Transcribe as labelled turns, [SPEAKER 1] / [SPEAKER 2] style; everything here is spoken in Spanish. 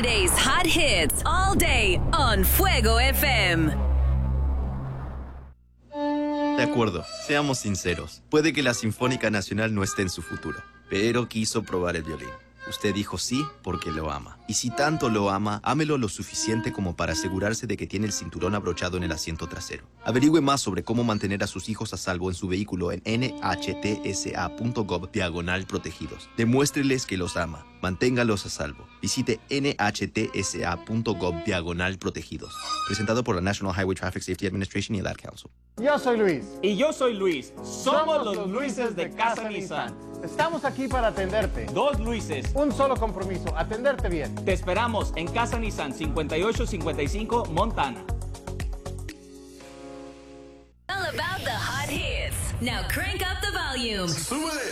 [SPEAKER 1] Today's hot hits all day on Fuego FM.
[SPEAKER 2] De acuerdo, seamos sinceros. Puede que la Sinfónica Nacional no esté en su futuro, pero quiso probar el violín. Usted dijo sí porque lo ama. Y si tanto lo ama, ámelo lo suficiente como para asegurarse de que tiene el cinturón abrochado en el asiento trasero. Averigüe más sobre cómo mantener a sus hijos a salvo en su vehículo en nhtsa.gov/protegidos. Demuéstreles que los ama. Manténgalos a salvo. Visite nhtsa.gov/protegidos. Presentado por la National Highway Traffic Safety Administration y el Ad Council.
[SPEAKER 3] Yo soy Luis.
[SPEAKER 4] Y yo soy Luis. Somos los Luises de Casa Nissan.
[SPEAKER 3] Estamos aquí para atenderte.
[SPEAKER 4] 2 Luises.
[SPEAKER 3] Un solo compromiso, atenderte bien.
[SPEAKER 4] Te esperamos en Casa Nissan 5855 Montana.
[SPEAKER 1] All about the hot hits. Now crank up the volume.
[SPEAKER 5] ¡Súbele!